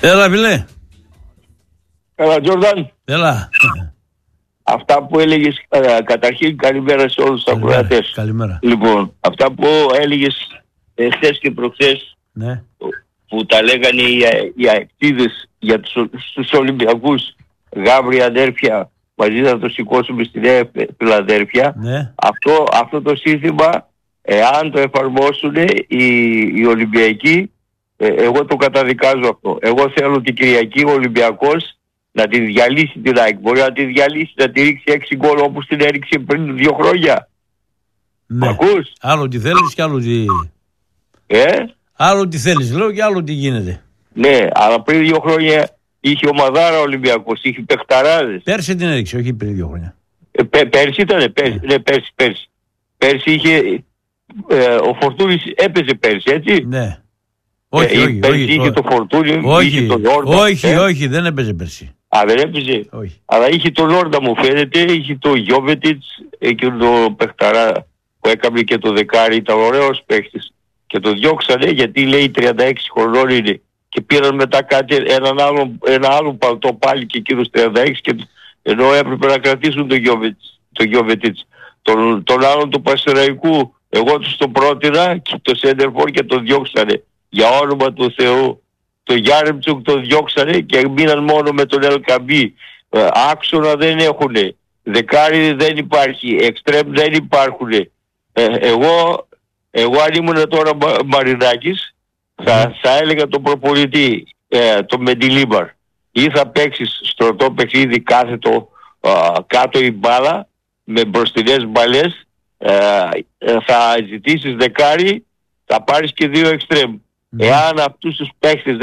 Έλα, φίλε. Έλα, Τζόρνταν. Έλα. Αυτά που έλεγες, καταρχήν καλημέρα σε όλους τους ακροατές. Καλημέρα. Λοιπόν, αυτά που έλεγες χθες και προχθές, Ναι. που τα λέγανε οι αεκτίδες για τους Ολυμπιακούς, γάβρι αδέρφια, μαζί να το σηκώσουμε στη Νέα Φιλαδέρφια. Ναι. Αυτό το σύνθημα, εάν το εφαρμόσουν οι Ολυμπιακοί, εγώ το καταδικάζω αυτό. Εγώ θέλω την Κυριακή ο Ολυμπιακός να τη διαλύσει την ΑΕΚ. Μπορεί να τη διαλύσει, να τη ρίξει 6 γκολ όπως την έριξε πριν 2 χρόνια. Ναι. Ακούς? Άλλο τι θέλεις και άλλο τι... Άλλο τι θέλεις λέω και άλλο τι γίνεται. Ναι, αλλά πριν 2 χρόνια είχε ομαδάρα Ολυμπιακός, είχε παιχταράδες. Πέρσι την έριξε, όχι πριν 2 χρόνια. Πέρσι ήτανε, πέρσι. Πέρσι είχε... ο Φορτούνης έπαιζε πέρσι, έτσι. Ναι. Όχι, είχε το Φορτούνι, είχε τον Λόρντα. Όχι, δεν έπαιζε πέρσι. Δεν έπαιζε. Όχι. Αλλά είχε τον Λόρντα, μου φαίνεται, είχε τον Γιόβετιτς, εκείνο το παιχταρά που έκανε και το δεκάρι, ήταν ωραίος παίχτης. Και το διώξανε γιατί λέει 36 χρονών είναι. Και πήραν μετά κάτι, ένα άλλο παλτό πάλι και εκείνος 36, και ενώ έπρεπε να κρατήσουν τον Γιόβετιτς. Τον άλλον του Πασεραϊκού, εγώ τους τον πρότεινα και το Σέντερφορ και τον διώξανε. Για όνομα του Θεού. Το Γιάρεμτσουκ τον διώξανε και μείναν μόνο με τον Ελκαμπή. Άξονα δεν έχουνε. Δεκάρι δεν υπάρχει. Εξτρέμ δεν υπάρχουν. Εγώ αν ήμουν τώρα Μαρινάκης, θα έλεγα τον προπονητή, τον Μεντιλίμπαρ, ή θα παίξεις στρωτό παιχνίδι κάθετο κάτω η μπάλα με μπροστινές μπαλές, θα ζητήσεις δεκάρι, θα πάρεις και 2 εξτρέμ. Εάν αυτούς τους παίχτες